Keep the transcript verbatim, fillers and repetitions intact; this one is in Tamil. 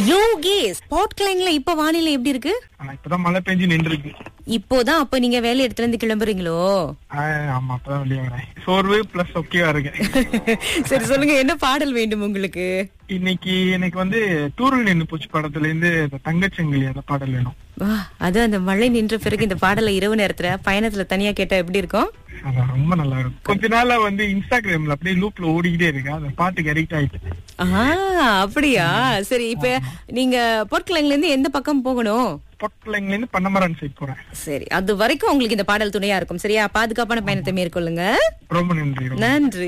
யோகேஷ், போர்ட்கிளைன்ல இப்ப வானிலை எப்படி இருக்கு? ஆனா இப்பதான் மழை பெஞ்சு நின்றுருக்கு. இப்போதான் அப்ப நீங்க வேலை இடத்துல இருந்து கிளம்புறீங்களோ? ஆஹ் ஆமா, அப்பதான் வெளியே வரேன். சோர்வு பிளஸ் ஓகேவா இருக்கேன். சரி, சொல்லுங்க, என்ன பாடல் வேண்டும் உங்களுக்கு? இன்னைக்கு எனக்கு வந்து தூரல் நின்னு போச்சு படத்துல இருந்து இந்த தங்கச்சங்கிலி அந்த பாடல் வேணும். வா, அது அந்த மழை நின்ற பிறகு இந்த பாடலை இரவு நேரத்துல பயணத்துல தனியா கேட்டா எப்படி இருக்கும்? அதான் ரொம்ப நல்லா இருக்கும். கொஞ்ச நாளா வந்து இன்ஸ்டாகிராம்ல அப்படியே லூப்ல ஓடிக்கிட்டே இருக்கு. அந்த பாட்டுக்கு அடிக்ட் ஆயிட்டு. ஆஹ் அப்படியா? சரி, இப்ப நீங்க போர்ட்கிளைன்ல இருந்து எந்த பக்கம் போகணும்? பொட்லைன்ல இருந்து பண்ணமரான் சைட் போறேன். சரி, அது வரைக்கும் உங்களுக்கு இந்த பாடல் துணையா இருக்கும். சரியா? பாதுகாப்பான பயணத்தை மேற்கொள்ளுங்க. ரொம்ப நன்றி. நன்றி.